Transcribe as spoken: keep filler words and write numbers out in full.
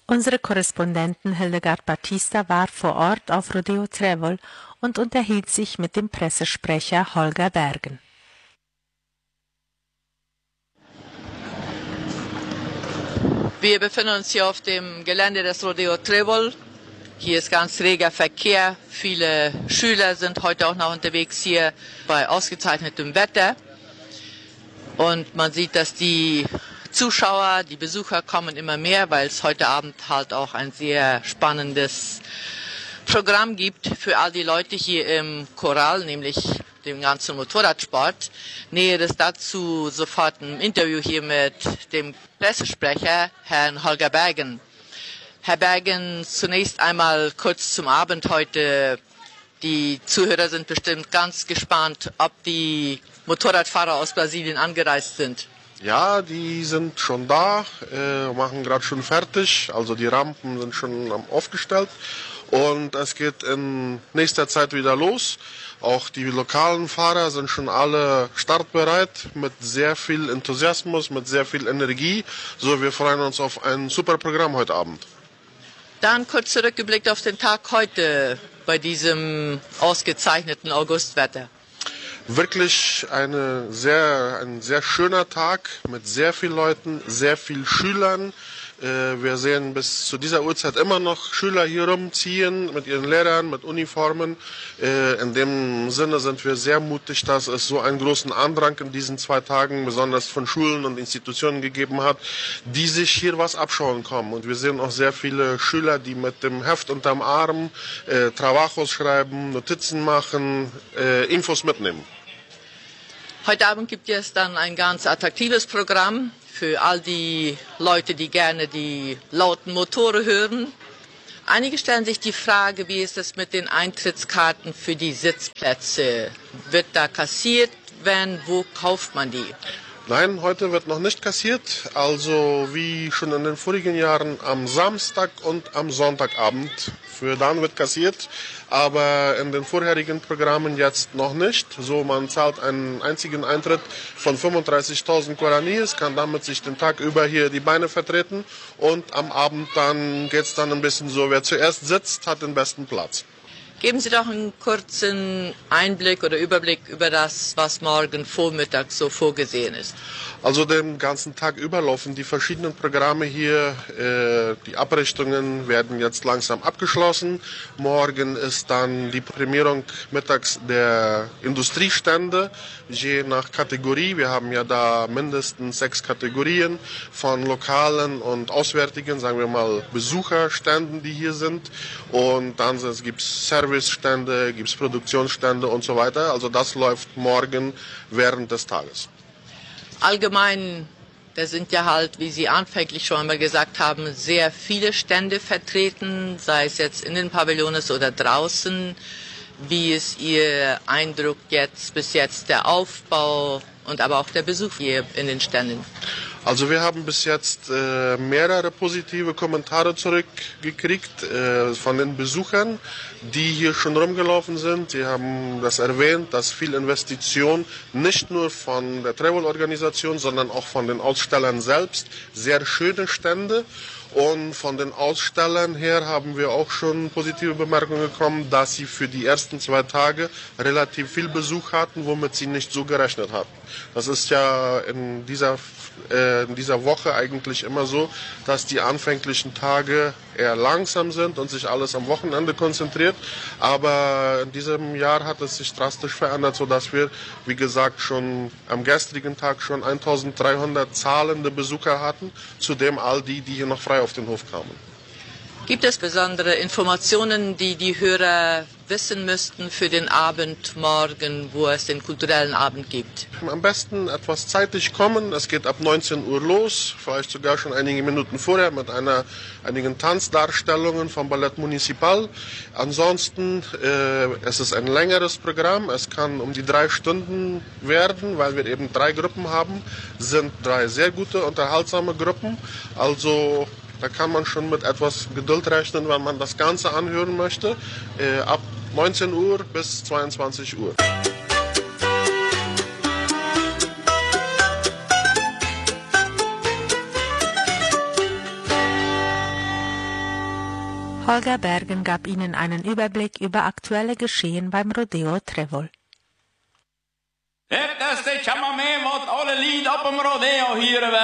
Unsere Korrespondentin Hildegard Batista war vor Ort auf Rodeo Trébol und unterhielt sich mit dem Pressesprecher Holger Bergen. Wir befinden uns hier auf dem Gelände des Rodeo Trébol. Hier ist ganz reger Verkehr. Viele Schüler sind heute auch noch unterwegs hier bei ausgezeichnetem Wetter. Und man sieht, dass die Zuschauer, die Besucher kommen immer mehr, weil es heute Abend halt auch ein sehr spannendes Programm gibt für all die Leute hier im Choral, nämlich dem ganzen Motorradsport. Näheres dazu sofort ein Interview hier mit dem Pressesprecher, Herrn Holger Bergen. Herr Bergen, zunächst einmal kurz zum Abend heute. Die Zuhörer sind bestimmt ganz gespannt, ob die Motorradfahrer aus Brasilien angereist sind. Ja, die sind schon da, äh, machen gerade schon fertig, also die Rampen sind schon aufgestellt und es geht in nächster Zeit wieder los. Auch die lokalen Fahrer sind schon alle startbereit, mit sehr viel Enthusiasmus, mit sehr viel Energie. So, wir freuen uns auf ein super Programm heute Abend. Dann kurz zurückgeblickt auf den Tag heute bei diesem ausgezeichneten Augustwetter. Wirklich eine sehr, ein sehr schöner Tag mit sehr vielen Leuten, sehr vielen Schülern. Wir sehen bis zu dieser Uhrzeit immer noch Schüler hier rumziehen mit ihren Lehrern, mit Uniformen. In dem Sinne sind wir sehr mutig, dass es so einen großen Andrang in diesen zwei Tagen, besonders von Schulen und Institutionen gegeben hat, die sich hier was abschauen kommen. Und wir sehen auch sehr viele Schüler, die mit dem Heft unterm Arm äh, Trabajos schreiben, Notizen machen, äh, Infos mitnehmen. Heute Abend gibt es dann ein ganz attraktives Programm für all die Leute, die gerne die lauten Motoren hören. Einige stellen sich die Frage, wie ist es mit den Eintrittskarten für die Sitzplätze? Wird da kassiert? Wenn, wo kauft man die? Nein, heute wird noch nicht kassiert. Also wie schon in den vorigen Jahren am Samstag und am Sonntagabend. Für dann wird kassiert, aber in den vorherigen Programmen jetzt noch nicht. So, man zahlt einen einzigen Eintritt von fünfunddreißigtausend Guaraníes, kann damit sich den Tag über hier die Beine vertreten und am Abend dann geht's dann ein bisschen so, wer zuerst sitzt, hat den besten Platz. Geben Sie doch einen kurzen Einblick oder Überblick über das, was morgen Vormittag so vorgesehen ist. Also den ganzen Tag über laufen die verschiedenen Programme hier. Äh, die Abrichtungen werden jetzt langsam abgeschlossen. Morgen ist dann die Prämierung mittags der Industriestände, je nach Kategorie. Wir haben ja da mindestens sechs Kategorien von lokalen und auswärtigen, sagen wir mal, Besucherständen, die hier sind. Und dann gibt es Servicestände, gibt es Produktionsstände und so weiter. Also das läuft morgen während des Tages. Allgemein, da sind ja halt, wie Sie anfänglich schon einmal gesagt haben, sehr viele Stände vertreten, sei es jetzt in den Pavillons oder draußen. Wie ist Ihr Eindruck jetzt bis jetzt der Aufbau und aber auch der Besuch hier in den Ständen? Also wir haben bis jetzt äh, mehrere positive Kommentare zurückgekriegt äh, von den Besuchern, die hier schon rumgelaufen sind. Sie haben das erwähnt, dass viel Investition nicht nur von der Trébol-Organisation, sondern auch von den Ausstellern selbst, sehr schöne Stände. Und von den Ausstellern her haben wir auch schon positive Bemerkungen bekommen, dass sie für die ersten zwei Tage relativ viel Besuch hatten, womit sie nicht so gerechnet hatten. Das ist ja in dieser, äh, in dieser Woche eigentlich immer so, dass die anfänglichen Tage eher langsam sind und sich alles am Wochenende konzentriert. Aber in diesem Jahr hat es sich drastisch verändert, sodass wir, wie gesagt, schon am gestrigen Tag schon eintausenddreihundert zahlende Besucher hatten, zudem all die, die hier noch frei auf den Hof kamen. Gibt es besondere Informationen, die die Hörer wissen müssten für den Abend morgen, wo es den kulturellen Abend gibt? Am besten etwas zeitig kommen. Es geht ab neunzehn Uhr los, vielleicht sogar schon einige Minuten vorher mit einer, einigen Tanzdarstellungen vom Ballett Municipal. Ansonsten äh, es ist ein längeres Programm. Es kann um die drei Stunden werden, weil wir eben drei Gruppen haben. Es sind drei sehr gute, unterhaltsame Gruppen. Also da kann man schon mit etwas Geduld rechnen, wenn man das Ganze anhören möchte, äh, ab neunzehn Uhr bis zweiundzwanzig Uhr. Holger Bergen gab ihnen einen Überblick über aktuelle Geschehen beim Rodeo Trevol. Het is de chamamé wat alle lied op een rodeo hier